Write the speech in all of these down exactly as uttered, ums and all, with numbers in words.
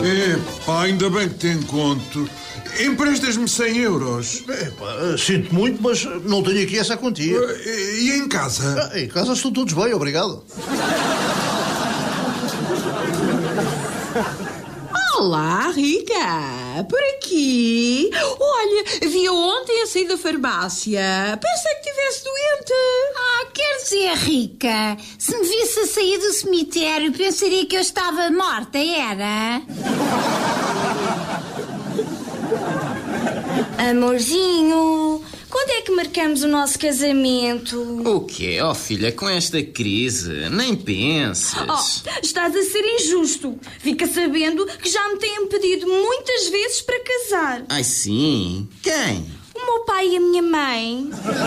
Epá, ainda bem que te encontro. Emprestas-me cem euros. Epá, sinto muito, mas não tenho aqui essa quantia. E em casa? Ah, em casa estão todos bem, obrigado. Olá, Rica! Por aqui? Olha, vi-a ontem a sair da farmácia. Pensei que estivesse doente. Ah, quer dizer, Rica, se me visse a sair do cemitério, pensaria que eu estava morta, era? Amorzinho, quando é que marcamos o nosso casamento? O quê? Oh, filha, com esta crise, nem penses. Oh, estás a ser injusto. Fica sabendo que já me têm pedido muitas vezes para casar. Ai, sim? Quem? O meu pai e a minha mãe.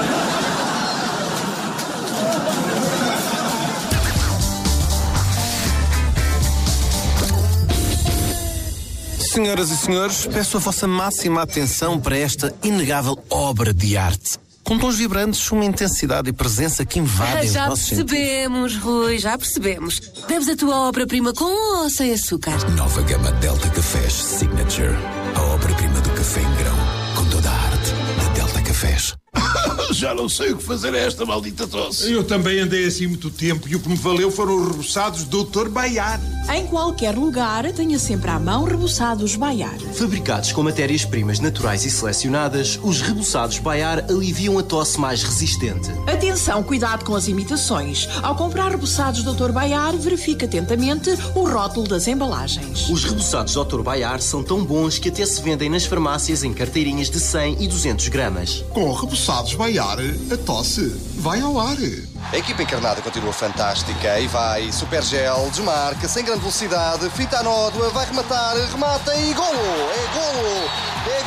Senhoras e senhores, peço a vossa máxima atenção para esta inegável obra de arte. Com tons vibrantes, uma intensidade e presença que invadem Já os nossos sentidos. percebemos, Rui, já percebemos. Deves a tua obra-prima com ou sem açúcar? Nova gama Delta Cafés Signature. A obra-prima do café em grão. Com toda a arte da Delta Cafés. Já não sei o que fazer a esta maldita tosse. Eu também andei assim muito tempo e o que me valeu foram os reboçados doutor Baiar. Em qualquer lugar, tenha sempre à mão reboçados Baiar. Fabricados com matérias-primas naturais e selecionadas, os reboçados Baiar aliviam a tosse mais resistente. Atenção, cuidado com as imitações. Ao comprar reboçados doutor Baiar, verifique atentamente o rótulo das embalagens. Os reboçados doutor Baiar são tão bons que até se vendem nas farmácias em carteirinhas de cem e duzentos gramas. Com reboçados Baiar, a tosse vai ao ar. A equipa encarnada continua fantástica e vai. Super Gel, desmarca, sem grande velocidade, fita a nódoa, vai rematar, remata e golo! É golo! É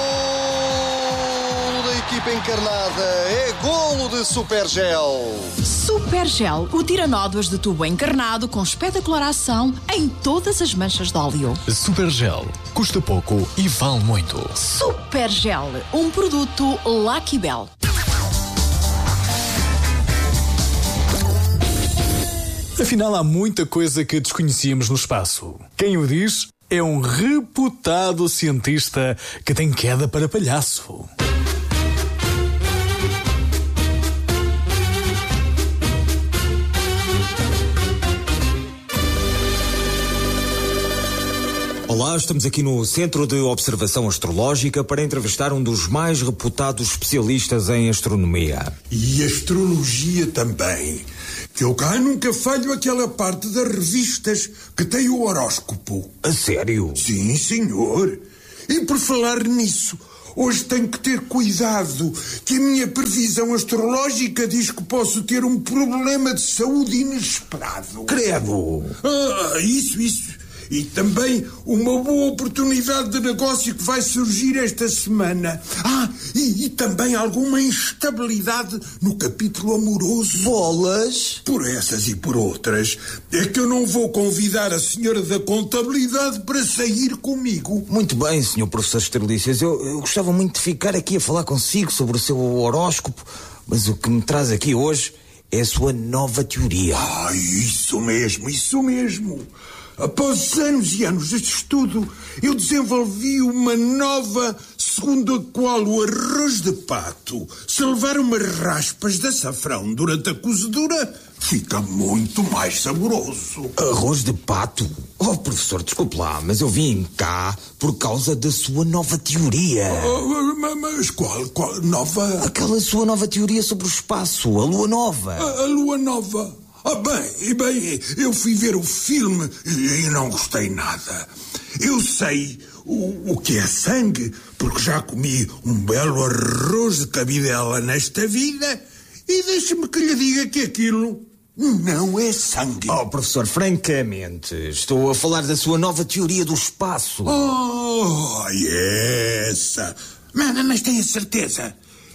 golo da equipa encarnada! É golo de Super Gel! Super Gel, o tira-nódoas de tubo encarnado com espetacular ação em todas as manchas de óleo. Super Gel. Custa pouco e vale muito. Super Gel, um produto Lucky Bell. Afinal, há muita coisa que desconhecíamos no espaço. Quem o diz é um reputado cientista que tem queda para palhaço. Olá, estamos aqui no Centro de Observação Astrológica para entrevistar um dos mais reputados especialistas em astronomia. E astrologia também. Que eu cá nunca falho aquela parte das revistas que tem o horóscopo. A sério? Sim, senhor. E por falar nisso, hoje tenho que ter cuidado, que a minha previsão astrológica diz que posso ter um problema de saúde inesperado. Credo! Ah, isso, isso. E também uma boa oportunidade de negócio que vai surgir esta semana. Ah, e, e também alguma instabilidade no capítulo amoroso. Bolas! Por essas e por outras, é que eu não vou convidar a senhora da contabilidade para sair comigo. Muito bem, senhor professor Estrelícias. Eu, eu gostava muito de ficar aqui a falar consigo sobre o seu horóscopo, mas o que me traz aqui hoje é a sua nova teoria. Ah, isso mesmo, isso mesmo. Após anos e anos de estudo, eu desenvolvi uma nova, segundo a qual o arroz de pato, se levar umas raspas de açafrão durante a cozedura, fica muito mais saboroso. Arroz de pato? Oh, professor, desculpe lá, mas eu vim cá por causa da sua nova teoria. Oh, mas qual, qual nova? Aquela sua nova teoria sobre o espaço, a lua nova. A, a lua nova? Ah, bem, bem, eu fui ver o filme e não gostei nada. Eu sei o, o que é sangue, porque já comi um belo arroz de cabidela nesta vida, e deixe-me que lhe diga que aquilo não é sangue. Oh, professor, francamente, estou a falar da sua nova teoria do espaço. Oh, essa. Mas, mas tenha certeza.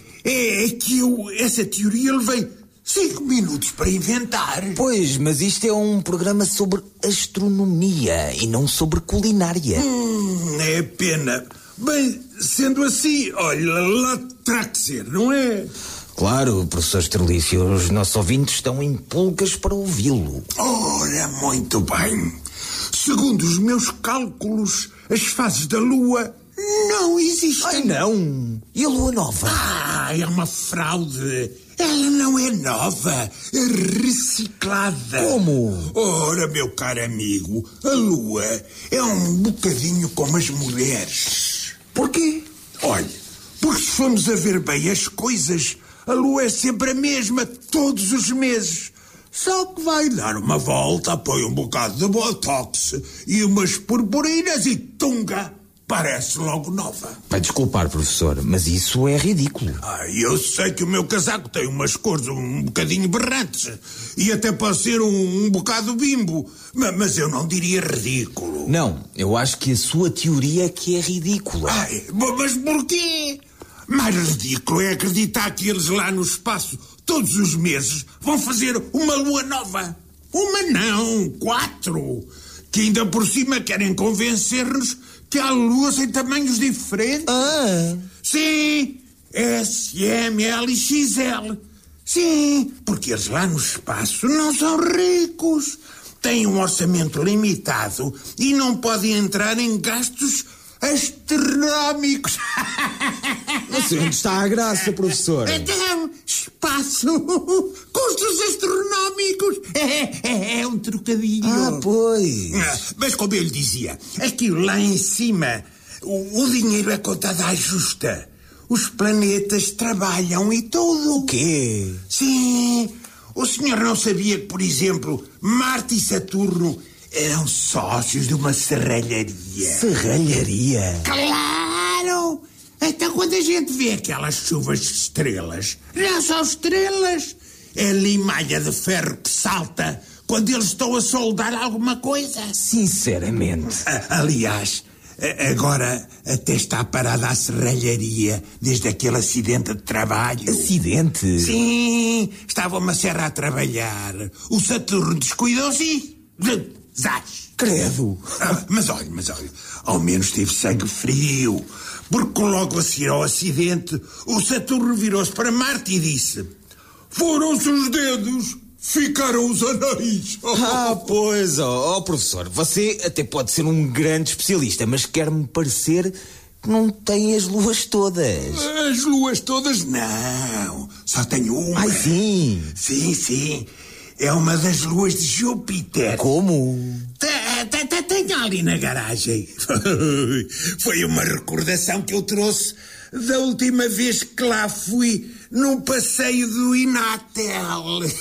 É que eu, essa teoria, levei cinco minutos para inventar. Pois, mas isto é um programa sobre astronomia e não sobre culinária. Hum, é pena. Bem, sendo assim, olha, lá terá que ser, não é? Claro, professor Estrelício, os nossos ouvintes estão em pulgas para ouvi-lo. Ora, muito bem. segundo os meus cálculos, as fases da Lua não existem. Ai, não. E a Lua nova? Ah, é uma fraude. Ela não é nova, é reciclada. Como? Ora, meu caro amigo, a Lua é um bocadinho como as mulheres. Porquê? Olha, porque se formos a ver bem as coisas, a Lua é sempre a mesma, todos os meses. Só que vai dar uma volta, põe um bocado de botox e umas purpurinas e tunga, parece logo nova. Vai desculpar, professor, mas isso é ridículo. Ah, eu sei que o meu casaco tem umas cores um bocadinho berrantes e até pode ser um, um bocado bimbo, mas, mas eu não diria ridículo. Não, eu acho que a sua teoria é que é ridícula. Ai, mas porquê? Mais ridículo é acreditar que eles lá no espaço, todos os meses, vão fazer uma lua nova. Uma não, quatro. Que ainda por cima querem convencer-nos que há luas em tamanhos diferentes. Ah. Sim, S, M, L e X L. Sim, porque eles lá no espaço não são ricos. Têm um orçamento limitado e não podem entrar em gastos astronómicos. Não sei onde está a graça, professor. Então, espaço, custos astronómicos. É, é, é um trocadilho. Ah, pois. Mas como eu lhe dizia, aquilo lá em cima, o, o dinheiro é contado à justa. Os planetas trabalham e tudo. O quê? Sim. O senhor não sabia que, por exemplo, Marte e Saturno eram sócios de uma serralharia? Serralharia? Claro! Então quando a gente vê aquelas chuvas de estrelas, não são estrelas, é limalha de ferro que salta quando eles estão a soldar alguma coisa. Sinceramente. A, aliás, a, agora até está parada a serralharia desde aquele acidente de trabalho. Acidente? Sim, estava uma serra a trabalhar. O Saturno descuidou-se e... Zás. Credo. Ah, mas olha, mas olha, ao menos teve sangue frio, porque logo a seguir ao acidente, o Saturno virou-se para Marte e disse: foram-se os dedos, ficaram os anéis. Ah, pois, ó oh, oh, professor, você até pode ser um grande especialista, mas quer-me parecer que não tem as luas todas. As luas todas não, só tenho uma. Ai, sim. Sim, sim. É uma das luas de Júpiter. Como? Tenho ali na garagem. Foi uma recordação que eu trouxe da última vez que lá fui num passeio do Inatel.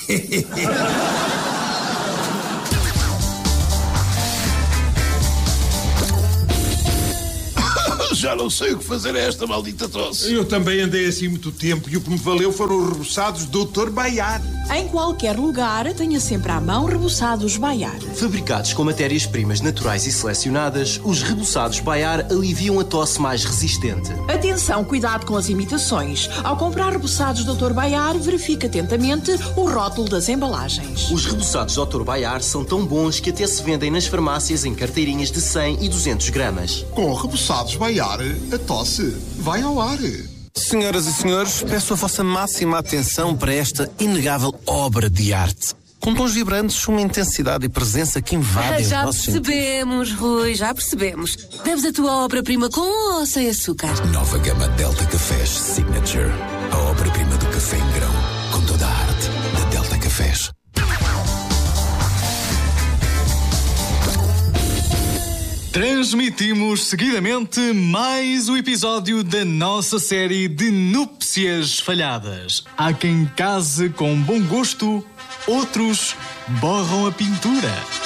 Já não sei o que fazer a esta maldita tosse. Eu também andei assim muito tempo e o que me valeu foram os reboçados doutor Baiar. Em qualquer lugar, tenha sempre à mão reboçados Baiar. Fabricados com matérias-primas naturais e selecionadas, os reboçados Baiar aliviam a tosse mais resistente. Atenção, cuidado com as imitações. Ao comprar reboçados doutor Baiar, verifique atentamente o rótulo das embalagens. Os reboçados doutor Baiar são tão bons que até se vendem nas farmácias em carteirinhas de cem e duzentos gramas. Com reboçados Baiar, a tosse vai ao ar. Senhoras e senhores, peço a vossa máxima atenção para esta inegável obra de arte. Com tons vibrantes, uma intensidade e presença que invadem Já os nossos percebemos, sentidos. Rui, já percebemos. Deves a tua obra-prima com ou sem açúcar? Nova gama Delta Cafés Signature. A obra-prima do café em grão. Com toda a arte da Delta Cafés. Transmitimos seguidamente mais um episódio da nossa série de núpcias falhadas. Há quem case com bom gosto, outros borram a pintura.